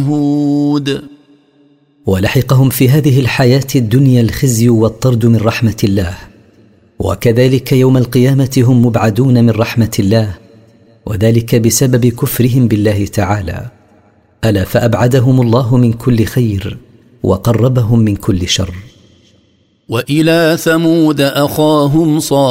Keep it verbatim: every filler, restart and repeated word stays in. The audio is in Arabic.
هود. ولحقهم في هذه الحياة الدنيا الخزي والطرد من رحمة الله، وكذلك يوم القيامة هم مبعدون من رحمة الله، وذلك بسبب كفرهم بالله تعالى. ألا فأبعدهم الله من كل خير وقربهم من كل شر. وإلى ثمود أخاهم صالحا